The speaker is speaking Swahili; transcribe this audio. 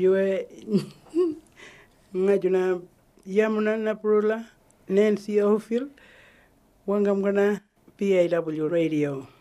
Yue ngajuna yamuna naprula Nancy Ophil Wangamgana PAW Radio.